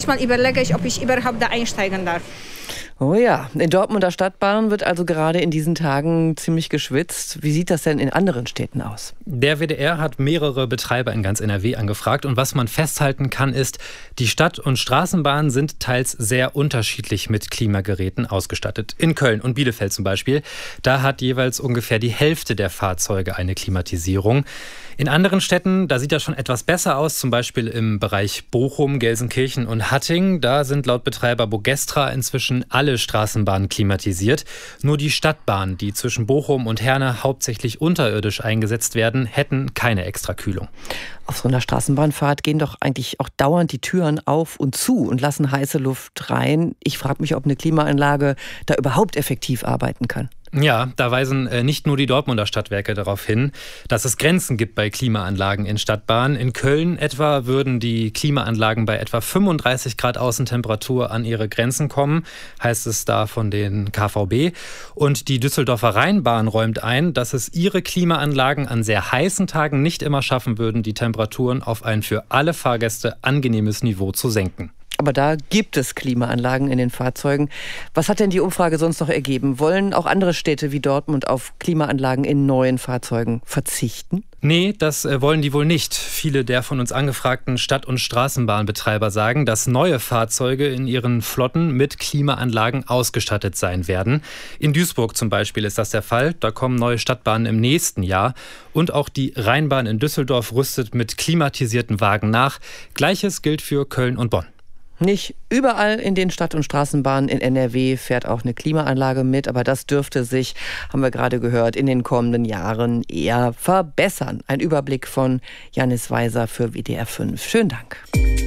manchmal überlege ich, ob ich überhaupt da einsteigen darf. Oh ja, in Dortmunder Stadtbahn wird also gerade in diesen Tagen ziemlich geschwitzt. Wie sieht das denn in anderen Städten aus? Der WDR hat mehrere Betreiber in ganz NRW angefragt. Und was man festhalten kann, ist, die Stadt- und Straßenbahnen sind teils sehr unterschiedlich mit Klimageräten ausgestattet. In Köln und Bielefeld zum Beispiel, da hat jeweils ungefähr die Hälfte der Fahrzeuge eine Klimatisierung. In anderen Städten, da sieht das schon etwas besser aus, zum Beispiel im Bereich Bochum, Gelsenkirchen und Hattingen. Da sind laut Betreiber Bogestra inzwischen alle Straßenbahnen klimatisiert. Nur die Stadtbahnen, die zwischen Bochum und Herne hauptsächlich unterirdisch eingesetzt werden, hätten keine Extrakühlung. Auf so einer Straßenbahnfahrt gehen doch eigentlich auch dauernd die Türen auf und zu und lassen heiße Luft rein. Ich frage mich, ob eine Klimaanlage da überhaupt effektiv arbeiten kann. Ja, da weisen nicht nur die Dortmunder Stadtwerke darauf hin, dass es Grenzen gibt bei Klimaanlagen in Stadtbahnen. In Köln etwa würden die Klimaanlagen bei etwa 35 Grad Außentemperatur an ihre Grenzen kommen, heißt es da von den KVB. Und die Düsseldorfer Rheinbahn räumt ein, dass es ihre Klimaanlagen an sehr heißen Tagen nicht immer schaffen würden, die Temperaturen auf ein für alle Fahrgäste angenehmes Niveau zu senken. Aber da gibt es Klimaanlagen in den Fahrzeugen. Was hat denn die Umfrage sonst noch ergeben? Wollen auch andere Städte wie Dortmund auf Klimaanlagen in neuen Fahrzeugen verzichten? Nee, das wollen die wohl nicht. Viele der von uns angefragten Stadt- und Straßenbahnbetreiber sagen, dass neue Fahrzeuge in ihren Flotten mit Klimaanlagen ausgestattet sein werden. In Duisburg zum Beispiel ist das der Fall. Da kommen neue Stadtbahnen im nächsten Jahr. Und auch die Rheinbahn in Düsseldorf rüstet mit klimatisierten Wagen nach. Gleiches gilt für Köln und Bonn. Nicht überall in den Stadt- und Straßenbahnen in NRW fährt auch eine Klimaanlage mit, aber das dürfte sich, haben wir gerade gehört, in den kommenden Jahren eher verbessern. Ein Überblick von Janis Weiser für WDR 5. Schönen Dank.